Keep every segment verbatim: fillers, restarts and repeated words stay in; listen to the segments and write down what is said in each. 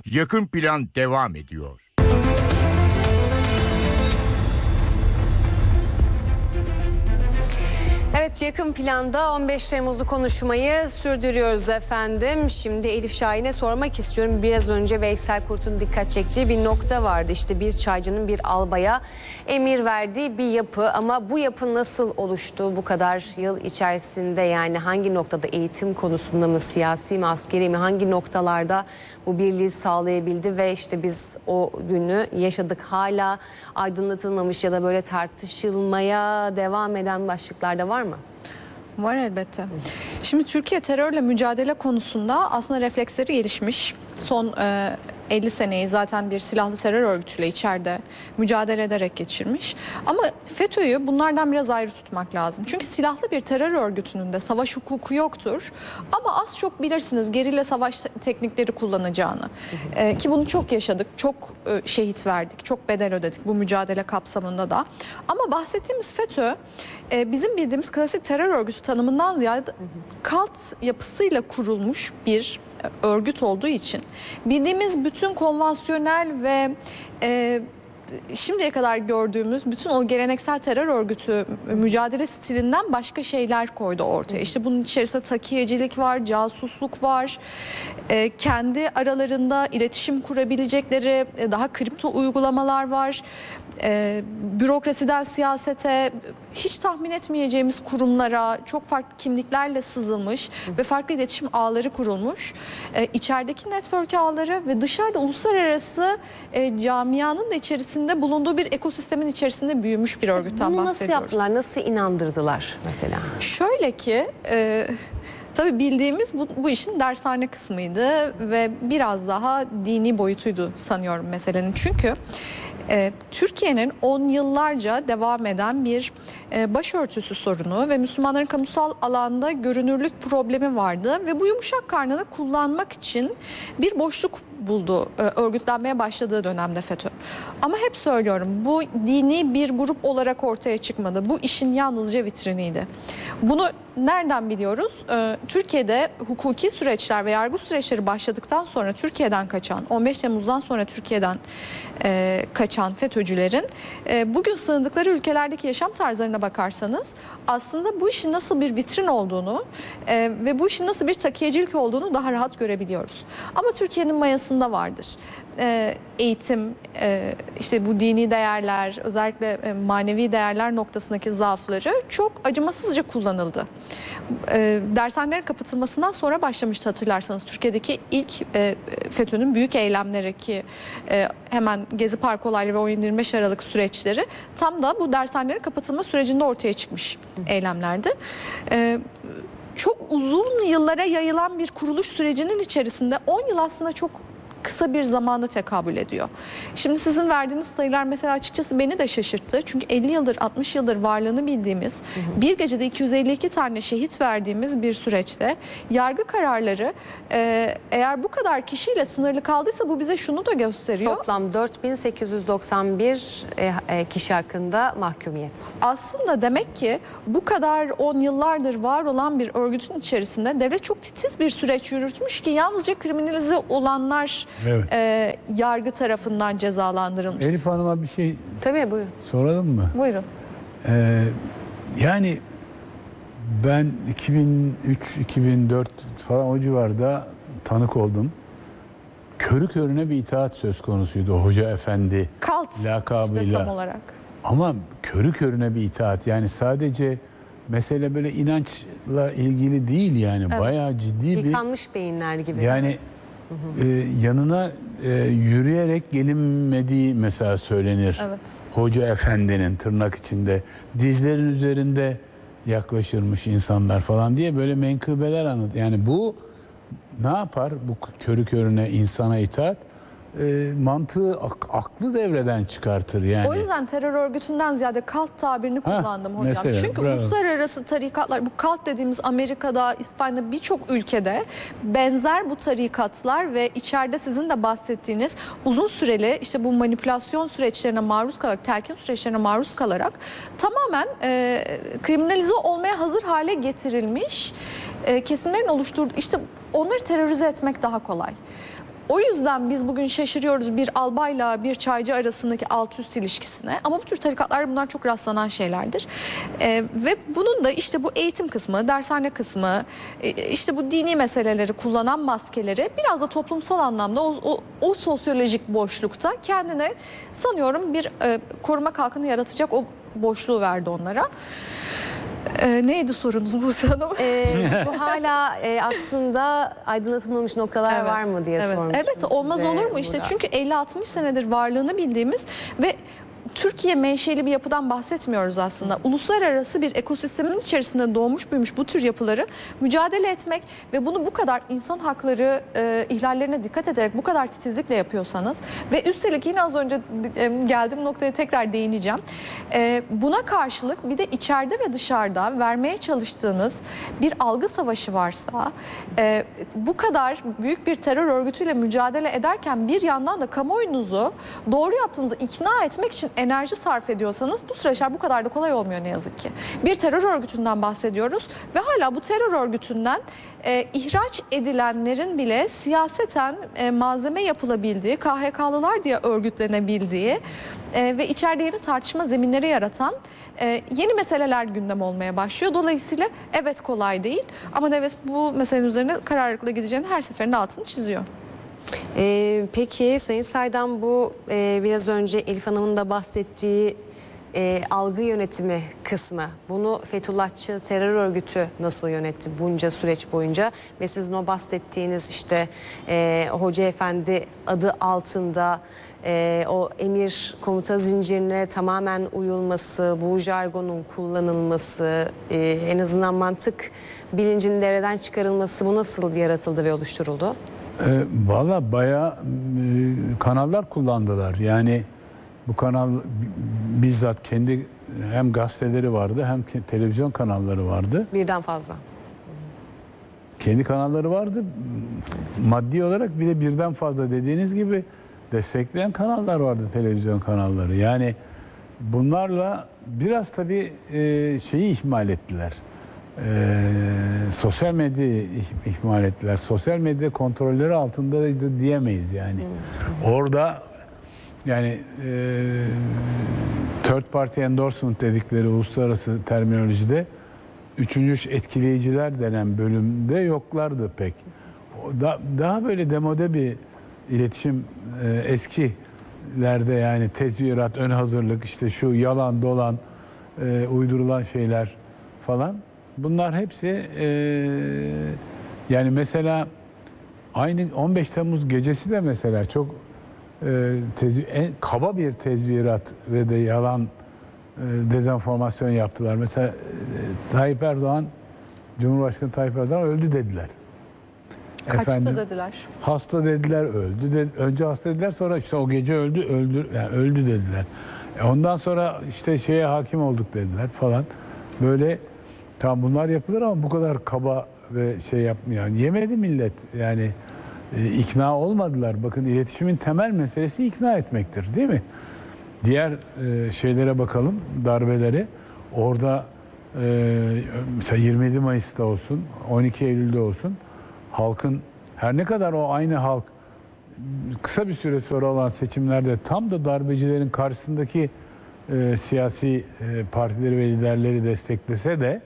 Yakın Plan devam ediyor. Evet, Yakın Plan'da on beş Temmuz'u konuşmayı sürdürüyoruz efendim. Şimdi Elif Şahin'e sormak istiyorum. Biraz önce Veysel Kurt'un dikkat çektiği bir nokta vardı. İşte bir çaycının bir albaya emir verdiği bir yapı. Ama bu yapı nasıl oluştu bu kadar yıl içerisinde? Yani hangi noktada, eğitim konusunda mı, siyasi mi, askeri mi, hangi noktalarda bu birliği sağlayabildi? Ve işte biz o günü yaşadık. Hala aydınlatılmamış ya da böyle tartışılmaya devam eden başlıklar da var mı? Var elbette. Şimdi Türkiye terörle mücadele konusunda aslında refleksleri gelişmiş. Son e, elli seneyi zaten bir silahlı terör örgütüyle içeride mücadele ederek geçirmiş. Ama FETÖ'yü bunlardan biraz ayrı tutmak lazım. Çünkü silahlı bir terör örgütünün de savaş hukuku yoktur. Ama az çok bilirsiniz gerilla savaş teknikleri kullanacağını. Hı hı. E, ki bunu çok yaşadık, çok e, şehit verdik, çok bedel ödedik bu mücadele kapsamında da. Ama bahsettiğimiz FETÖ e, bizim bildiğimiz klasik terör örgütü tanımından ziyade kalt yapısıyla kurulmuş bir örgüt olduğu için bildiğimiz bütün konvansiyonel ve e, şimdiye kadar gördüğümüz bütün o geleneksel terör örgütü mücadele stilinden başka şeyler koydu ortaya. İşte bunun içerisinde takiyecilik var, casusluk var, e, kendi aralarında iletişim kurabilecekleri e, daha kripto uygulamalar var. E, bürokrasiden siyasete, hiç tahmin etmeyeceğimiz kurumlara çok farklı kimliklerle sızılmış ve farklı iletişim ağları kurulmuş. E, içerideki network ağları ve dışarıda uluslararası e, camianın da içerisinde bulunduğu bir ekosistemin içerisinde büyümüş bir İşte örgütten bunu bahsediyoruz. nasıl yaptılar, nasıl inandırdılar mesela? Şöyle ki... E, Tabii bildiğimiz bu, bu işin dershane kısmıydı ve biraz daha dini boyutuydu sanıyorum meselenin. Çünkü e, Türkiye'nin on yıllarca devam eden bir e, başörtüsü sorunu ve Müslümanların kamusal alanda görünürlük problemi vardı. Ve bu yumuşak karnını kullanmak için bir boşluk buldu e, örgütlenmeye başladığı dönemde FETÖ. Ama hep söylüyorum, bu dini bir grup olarak ortaya çıkmadı. Bu işin yalnızca vitriniydi. Bunu nereden biliyoruz? Ee, Türkiye'de hukuki süreçler ve yargı süreçleri başladıktan sonra Türkiye'den kaçan, on beş Temmuz'dan sonra Türkiye'den e, kaçan FETÖ'cülerin e, bugün sığındıkları ülkelerdeki yaşam tarzlarına bakarsanız aslında bu işin nasıl bir vitrin olduğunu e, ve bu işin nasıl bir takiyecilik olduğunu daha rahat görebiliyoruz. Ama Türkiye'nin mayasında vardır. E, eğitim, e, işte bu dini değerler, özellikle e, manevi değerler noktasındaki zaafları çok acımasızca kullanıldı. E, dershanelerin kapatılmasından sonra başlamıştı hatırlarsanız Türkiye'deki ilk e, FETÖ'nün büyük eylemleri ki e, hemen Gezi Parkı olayları ve on yedi yirmi beş Aralık süreçleri tam da bu dershanelerin kapatılma sürecinde ortaya çıkmış eylemlerdi. E, çok uzun yıllara yayılan bir kuruluş sürecinin içerisinde on yıl aslında çok kısa bir zamanda tekabül ediyor. Şimdi sizin verdiğiniz sayılar mesela açıkçası beni de şaşırttı. Çünkü elli yıldır, altmış yıldır varlığını bildiğimiz, hı hı. bir gecede iki yüz elli iki tane şehit verdiğimiz bir süreçte yargı kararları e, eğer bu kadar kişiyle sınırlı kaldıysa bu bize şunu da gösteriyor. Toplam dört bin sekiz yüz doksan bir kişi hakkında mahkumiyet. Aslında demek ki bu kadar on yıllardır var olan bir örgütün içerisinde devlet çok titiz bir süreç yürütmüş ki yalnızca kriminalize olanlar evet. e, yargı tarafından cezalandırılmış. Elif Hanım'a bir şey Tabii, buyurun. soralım mı? Buyurun. Ee, yani ben iki bin üç iki bin dört falan o civarda tanık oldum. Körü körüne bir itaat söz konusuydu Hoca Efendi Kalt lakabıyla. işte tam olarak. Ama körü körüne bir itaat, yani sadece mesele böyle inançla ilgili değil yani, evet. Bayağı ciddi bir... Yıkanmış beyinler gibi. Yani evet. e, yanına e, yürüyerek gelinmediği mesela söylenir. Evet. Hoca Efendi'nin tırnak içinde dizlerin üzerinde yaklaşırmış insanlar falan diye böyle menkıbeler anlat. Yani bu ne yapar? Bu körü körüne insana itaat e, mantığı ak, aklı devreden çıkartır yani. O yüzden terör örgütünden ziyade kalt tabirini kullandım ha, hocam. Mesela, çünkü bravo. Uluslararası tarikatlar, bu kalt dediğimiz Amerika'da, İspanya'da birçok ülkede benzer bu tarikatlar ve içeride sizin de bahsettiğiniz uzun süreli işte bu manipülasyon süreçlerine maruz kalarak, telkin süreçlerine maruz kalarak tamamen e, kriminalize olmaya hazır hale getirilmiş e, kesimlerin oluşturduğu, işte onları terörize etmek daha kolay. O yüzden biz bugün şaşırıyoruz bir albayla bir çaycı arasındaki alt üst ilişkisine. Ama bu tür tarikatlar bunlar çok rastlanan şeylerdir. Ee, ve bunun da işte bu eğitim kısmı, dershane kısmı, işte bu dini meseleleri kullanan maskeleri biraz da toplumsal anlamda o, o, o sosyolojik boşlukta kendine sanıyorum bir e, koruma kalkanı yaratacak o boşluğu verdi onlara. Ee, neydi sorunuz Buse Hanım? Ee, bu hala e, aslında aydınlatılmamış noktalar Evet, var mı diye evet. sormuştum. Evet, olmaz size olur mu işte burada. çünkü elli altmış senedir varlığını bildiğimiz ve Türkiye menşeli bir yapıdan bahsetmiyoruz aslında. Uluslararası bir ekosistemin içerisinde doğmuş büyümüş bu tür yapıları mücadele etmek ve bunu bu kadar insan hakları e, ihlallerine dikkat ederek bu kadar titizlikle yapıyorsanız ve üstelik yine az önce e, geldiğim noktaya tekrar değineceğim. E, buna karşılık bir de içeride ve dışarıda vermeye çalıştığınız bir algı savaşı varsa e, bu kadar büyük bir terör örgütüyle mücadele ederken bir yandan da kamuoyunuzu doğru yaptığınızı ikna etmek için enerji sarf ediyorsanız bu süreçler bu kadar da kolay olmuyor ne yazık ki. Bir terör örgütünden bahsediyoruz ve hala bu terör örgütünden e, ihraç edilenlerin bile siyaseten e, malzeme yapılabildiği, K H K'lılar diye örgütlenebildiği e, ve içeride yeni tartışma zeminleri yaratan e, yeni meseleler gündem olmaya başlıyor. Dolayısıyla evet kolay değil ama devlet bu meselenin üzerine kararlılıkla gideceğini her seferinde altını çiziyor. Ee, peki Sayın Saydam bu e, biraz önce Elif Hanım'ın da bahsettiği e, algı yönetimi kısmı. Bunu Fethullahçı terör örgütü nasıl yönetti bunca süreç boyunca ve sizin o bahsettiğiniz işte e, Hoca Efendi adı altında e, o emir komuta zincirine tamamen uyulması, bu jargonun kullanılması, e, en azından mantık bilincinin devreden çıkarılması bu nasıl yaratıldı ve oluşturuldu? E, Valla bayağı e, kanallar kullandılar. Yani bu kanal bizzat kendi hem gazeteleri vardı hem televizyon kanalları vardı. Birden fazla. Kendi kanalları vardı. Maddi olarak bir de birden fazla dediğiniz gibi destekleyen kanallar vardı, televizyon kanalları. Yani bunlarla biraz tabii e, şeyi ihmal ettiler. Ee, sosyal medyayı ihmal ettiler. Sosyal medya kontrolleri altındaydı diyemeyiz yani. Hmm. Orada yani e, third party endorsement dedikleri uluslararası terminolojide üçüncü etkileyiciler denen bölümde yoklardı pek. Da, daha böyle demode bir iletişim e, eskilerde yani tezvirat, ön hazırlık, işte şu yalan dolan e, uydurulan şeyler falan. Bunlar hepsi e, yani mesela aynı on beş Temmuz gecesi de mesela çok e, tezvi, en, kaba bir tezvirat ve de yalan e, dezenformasyon yaptılar. Mesela e, Tayyip Erdoğan, Cumhurbaşkanı Tayyip Erdoğan öldü dediler. Kaçtı Efendim, dediler. Hasta dediler, öldü. De, önce hasta dediler, sonra işte o gece öldü, öldü, yani öldü dediler. E ondan sonra işte şeye hakim olduk dediler falan. Böyle tamam bunlar yapılır ama bu kadar kaba ve şey yapmıyor. Yani yemedi millet. Yani e, ikna olmadılar. Bakın iletişimin temel meselesi ikna etmektir, değil mi? Diğer e, şeylere bakalım, darbeleri. Orada e, mesela yirmi yedi Mayıs'ta olsun, on iki Eylül'de olsun halkın her ne kadar o aynı halk kısa bir süre sonra olan seçimlerde tam da darbecilerin karşısındaki e, siyasi e, partileri ve liderleri desteklese de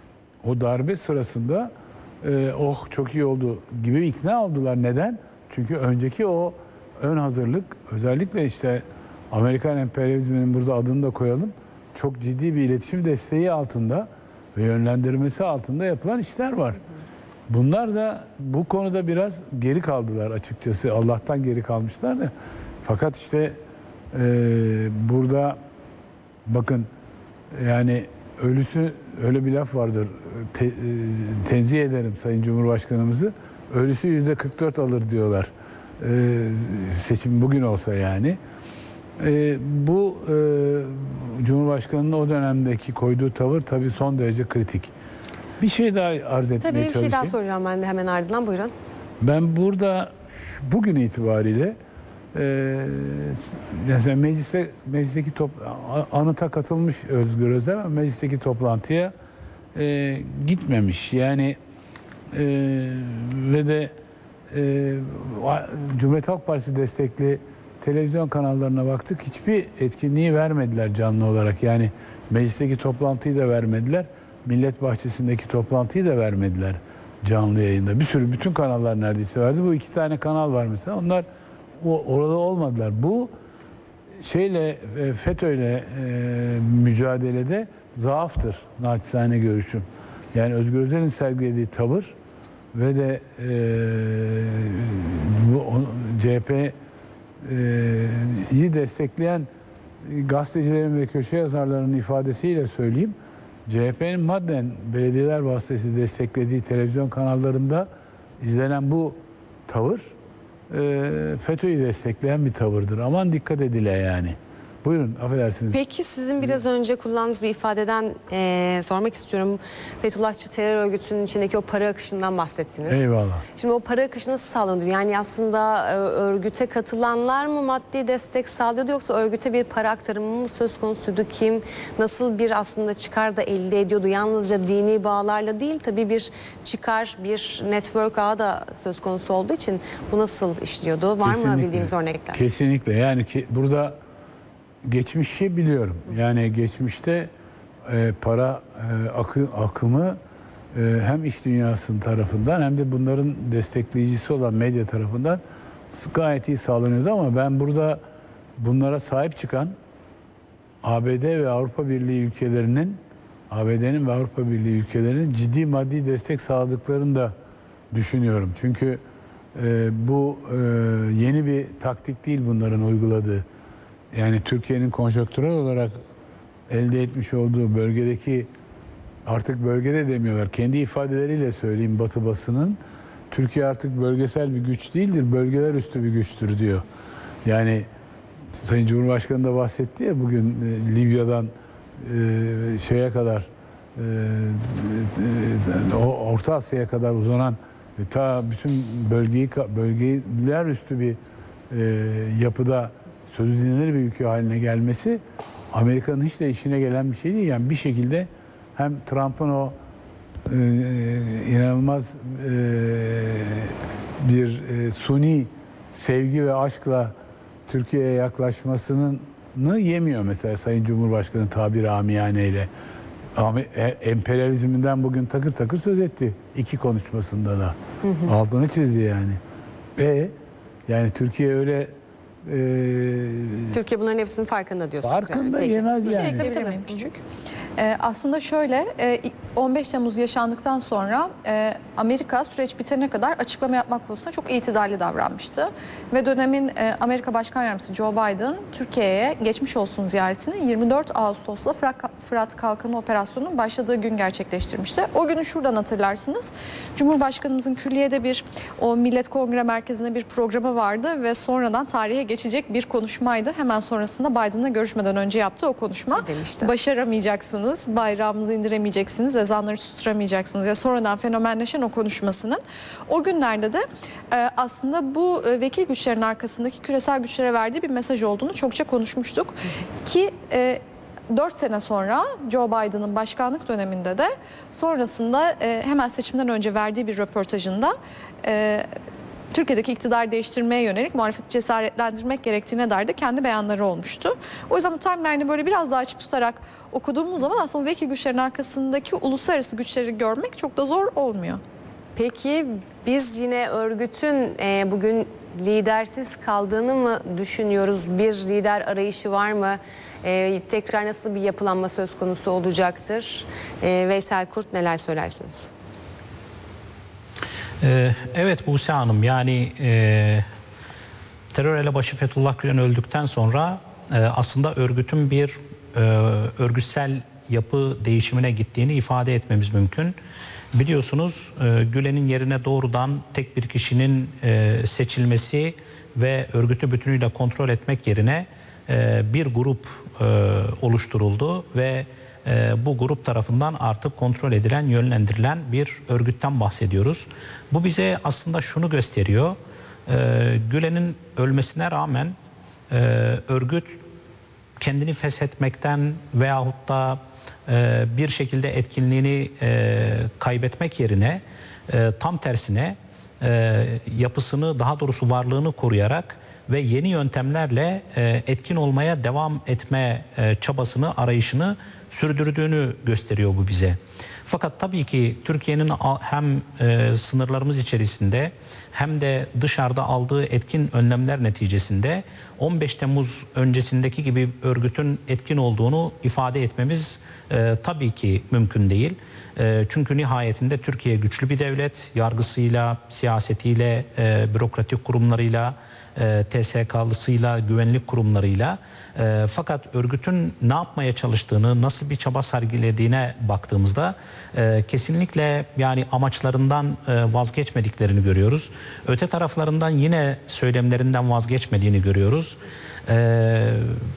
o darbe sırasında e, oh çok iyi oldu gibi ikna oldular. Neden? Çünkü önceki o ön hazırlık, özellikle işte Amerikan emperyalizminin burada adını da koyalım, çok ciddi bir iletişim desteği altında ve yönlendirmesi altında yapılan işler var. Bunlar da bu konuda biraz geri kaldılar açıkçası. Allah'tan geri kalmışlar da. Fakat işte e, burada bakın yani ölüsü, öyle bir laf vardır. Te, e, tenzih ederim Sayın Cumhurbaşkanımızı. Ölüsü yüzde kırk dört alır diyorlar. E, seçim bugün olsa yani. E, bu e, Cumhurbaşkanı'nın o dönemdeki koyduğu tavır tabii son derece kritik. Bir şey daha arz etmeye Tabii bir çalışayım. şey daha soracağım ben de hemen ardından, buyurun. Ben burada bugün itibariyle e, mesela meclise, meclisteki top, anıta katılmış Özgür Özel ama meclisteki toplantıya e, gitmemiş. Yani e, ve de e, Cumhuriyet Halk Partisi destekli televizyon kanallarına baktık. Hiçbir etkinliği vermediler canlı olarak. Yani meclisteki toplantıyı da vermediler. Millet Bahçesi'ndeki toplantıyı da vermediler canlı yayında. Bir sürü, bütün kanallar neredeyse verdi. Bu iki tane kanal var mesela. Onlar o, orada olmadılar. Bu şeyle FETÖ'yle e, mücadelede zaaftır naçizane görüşüm. Yani Özgür Özel'in sergilediği tavır ve de e, bu C H P'yi destekleyen gazetecilerin ve köşe yazarlarının ifadesiyle söyleyeyim. C H P'nin madden belediyeler vasıtasıyla desteklediği televizyon kanallarında izlenen bu tavır e, FETÖ'yü destekleyen bir tavırdır. Aman dikkat edile yani. Buyurun, affedersiniz. Peki sizin biraz önce kullandığınız bir ifadeden e, sormak istiyorum. Fethullahçı terör örgütünün içindeki o para akışından bahsettiniz. Eyvallah. Şimdi o para akışı nasıl sağlanıyor? Yani aslında e, örgüte katılanlar mı maddi destek sağlıyordu yoksa örgüte bir para aktarımı mı söz konusuydu? Kim nasıl bir aslında çıkar da elde ediyordu? Yalnızca dini bağlarla değil, tabii bir çıkar, bir network ağı da söz konusu olduğu için bu nasıl işliyordu? Var Kesinlikle. mı bildiğimiz örnekler? Kesinlikle. Yani ki burada geçmişi biliyorum. Yani geçmişte e, para e, akı, akımı e, hem iş dünyasının tarafından hem de bunların destekleyicisi olan medya tarafından gayet iyi sağlanıyordu ama ben burada bunlara sahip çıkan A B D ve Avrupa Birliği ülkelerinin A B D'nin ve Avrupa Birliği ülkelerinin ciddi maddi destek sağladıklarını da düşünüyorum. Çünkü e, bu e, yeni bir taktik değil bunların uyguladığı. Yani Türkiye'nin konjonktürel olarak elde etmiş olduğu bölgedeki, artık bölgede demiyorlar, kendi ifadeleriyle söyleyeyim Batı basının, Türkiye artık bölgesel bir güç değildir, bölgeler üstü bir güçtür diyor. Yani Sayın Cumhurbaşkanı da bahsetti ya bugün e, Libya'dan e, şeye kadar e, e, Orta Asya'ya kadar uzanan ve ta bütün bölgeyi bölgeler üstü bir e, yapıda sözü dinlenir bir ülke haline gelmesi Amerika'nın hiç de işine gelen bir şey değil. Yani bir şekilde hem Trump'ın o e, inanılmaz e, bir e, suni sevgi ve aşkla Türkiye'ye yaklaşmasını yemiyor mesela Sayın Cumhurbaşkanı tabiri amiyaneyle. Emperyalizminden bugün takır takır söz etti iki konuşmasında da. Hı hı. Altını çizdi yani. Ve yani Türkiye öyle Ee, Türkiye bunların hepsinin farkında diyorsunuz. Farkında yani. yemez Bir yani. şey ekleyebilir miyim küçük? Ee, aslında şöyle on beş Temmuz yaşandıktan sonra e, Amerika süreç bitene kadar açıklama yapmak konusunda çok itidalli davranmıştı. Ve dönemin e, Amerika Başkan Yardımcısı Joe Biden Türkiye'ye geçmiş olsun ziyaretini yirmi dört Ağustos'ta Fırat, Fırat Kalkanı Operasyonu'nun başladığı gün gerçekleştirmişti. O günü şuradan hatırlarsınız. Cumhurbaşkanımızın külliyede bir o Millet Kongre Merkezi'nde bir programı vardı ve sonradan tarihe geçecek bir konuşmaydı. Hemen sonrasında Biden'la görüşmeden önce yaptığı o konuşma. Demişti. Başaramayacaksınız, bayrağımızı indiremeyeceksiniz, ezanları susturamayacaksınız. Ya sonradan fenomenleşen o konuşmasının o günlerde de e, aslında bu e, vekil güçlerin arkasındaki küresel güçlere verdiği bir mesaj olduğunu çokça konuşmuştuk. Hı hı. Ki e, dört sene sonra Joe Biden'ın başkanlık döneminde de sonrasında e, hemen seçimden önce verdiği bir röportajında e, Türkiye'deki iktidarı değiştirmeye yönelik muhalefeti cesaretlendirmek gerektiğine dair de kendi beyanları olmuştu. O yüzden bu timeline'ı böyle biraz daha açık tutarak okuduğumuz zaman aslında vekil güçlerin arkasındaki uluslararası güçleri görmek çok da zor olmuyor. Peki biz yine örgütün e, bugün lidersiz kaldığını mı düşünüyoruz? Bir lider arayışı var mı? E, tekrar nasıl bir yapılanma söz konusu olacaktır? E, Veysel Kurt, neler söylersiniz? Evet Buse Hanım, yani e, terör elebaşı Fethullah Gülen öldükten sonra e, aslında örgütün bir e, örgütsel yapı değişimine gittiğini ifade etmemiz mümkün. Biliyorsunuz e, Gülen'in yerine doğrudan tek bir kişinin e, seçilmesi ve örgütü bütünüyle kontrol etmek yerine e, bir grup e, oluşturuldu ve e, bu grup tarafından artık kontrol edilen, yönlendirilen bir örgütten bahsediyoruz. Bu bize aslında şunu gösteriyor. E, Gülen'in ölmesine rağmen e, örgüt kendini feshetmekten veyahut da e, bir şekilde etkinliğini e, kaybetmek yerine e, tam tersine e, yapısını, daha doğrusu varlığını koruyarak ve yeni yöntemlerle e, etkin olmaya devam etme e, çabasını, arayışını sürdürdüğünü gösteriyor bu bize. Fakat tabii ki Türkiye'nin hem e, sınırlarımız içerisinde hem de dışarıda aldığı etkin önlemler neticesinde on beş Temmuz öncesindeki gibi örgütün etkin olduğunu ifade etmemiz e, tabii ki mümkün değil. E, çünkü nihayetinde Türkiye güçlü bir devlet, yargısıyla, siyasetiyle, e, bürokratik kurumlarıyla, e, T S K'lısıyla, güvenlik kurumlarıyla. E, fakat örgütün ne yapmaya çalıştığını, nasıl bir çaba sergilediğine baktığımızda e, kesinlikle yani amaçlarından e, vazgeçmediklerini görüyoruz. Öte taraflarından yine söylemlerinden vazgeçmediğini görüyoruz. E,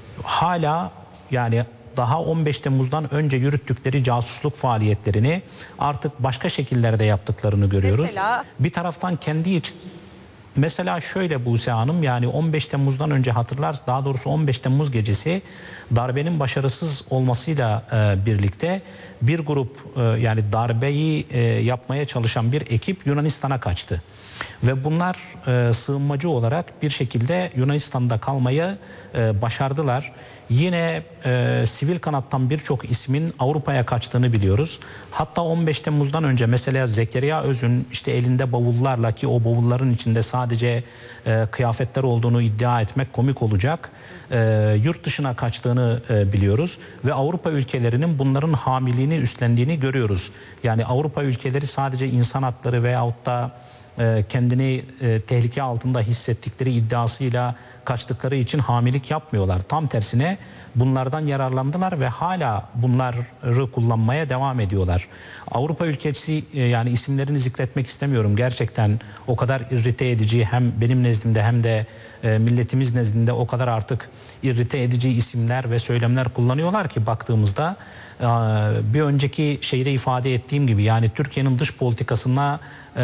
hala yani daha on beş Temmuz'dan önce yürüttükleri casusluk faaliyetlerini artık başka şekillerde yaptıklarını görüyoruz. Mesela? Bir taraftan kendi iç Mesela şöyle Buse Hanım, yani on beş Temmuz'dan önce hatırlar, daha doğrusu on beş Temmuz gecesi darbenin başarısız olmasıyla e, birlikte bir grup e, yani darbeyi e, yapmaya çalışan bir ekip Yunanistan'a kaçtı. Ve bunlar e, sığınmacı olarak bir şekilde Yunanistan'da kalmayı e, başardılar. Yine e, sivil kanattan birçok ismin Avrupa'ya kaçtığını biliyoruz. Hatta on beş Temmuz'dan önce mesela Zekeriya Öz'ün işte elinde bavullarla, ki o bavulların içinde sadece e, kıyafetler olduğunu iddia etmek komik olacak, e, yurt dışına kaçtığını e, biliyoruz. Ve Avrupa ülkelerinin bunların hamiliğini üstlendiğini görüyoruz. Yani Avrupa ülkeleri sadece insan hakları veyahut da kendini tehlike altında hissettikleri iddiasıyla kaçtıkları için hamilik yapmıyorlar. Tam tersine bunlardan yararlandılar ve hala bunları kullanmaya devam ediyorlar. Avrupa ülkesi, yani isimlerini zikretmek istemiyorum, gerçekten o kadar irrite edici, hem benim nezdimde hem de milletimiz nezdinde o kadar artık irrite edici isimler ve söylemler kullanıyorlar ki baktığımızda bir önceki şeyde ifade ettiğim gibi, yani Türkiye'nin dış politikasına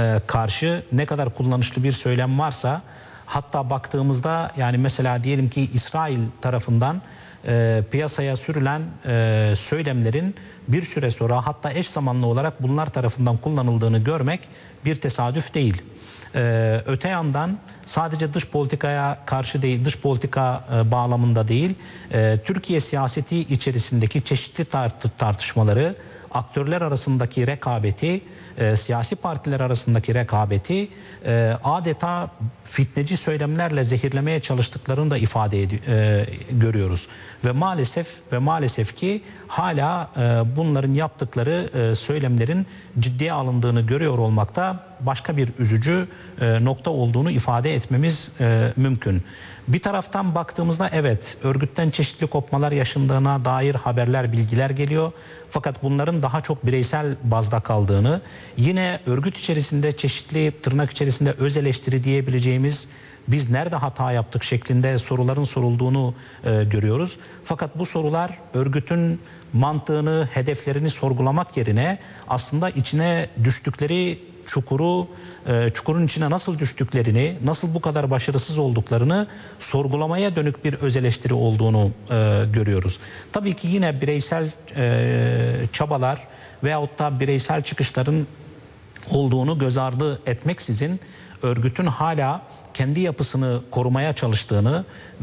karşı ne kadar kullanışlı bir söylem varsa, hatta baktığımızda yani mesela diyelim ki İsrail tarafından e, piyasaya sürülen e, söylemlerin bir süre sonra hatta eş zamanlı olarak bunlar tarafından kullanıldığını görmek bir tesadüf değil. Ee, öte yandan sadece dış politikaya karşı değil, dış politika e, bağlamında değil, e, Türkiye siyaseti içerisindeki çeşitli tart- tartışmaları, aktörler arasındaki rekabeti, e, siyasi partiler arasındaki rekabeti e, adeta fitneci söylemlerle zehirlemeye çalıştıklarını da ifade ed- e, görüyoruz. Ve maalesef ve maalesef ki hala e, bunların yaptıkları e, söylemlerin ciddiye alındığını görüyor olmakta başka bir üzücü e, nokta olduğunu ifade etmemiz e, mümkün. Bir taraftan baktığımızda evet, örgütten çeşitli kopmalar yaşandığına dair haberler, bilgiler geliyor. Fakat bunların daha çok bireysel bazda kaldığını, yine örgüt içerisinde çeşitli tırnak içerisinde öz eleştiri diyebileceğimiz, biz nerede hata yaptık şeklinde soruların sorulduğunu e, görüyoruz. Fakat bu sorular örgütün mantığını, hedeflerini sorgulamak yerine aslında içine düştükleri çukuru, e, çukurun içine nasıl düştüklerini, nasıl bu kadar başarısız olduklarını sorgulamaya dönük bir öz eleştiri olduğunu e, görüyoruz. Tabii ki yine bireysel e, çabalar veyahut da bireysel çıkışların olduğunu göz ardı etmeksizin örgütün hala kendi yapısını korumaya çalıştığını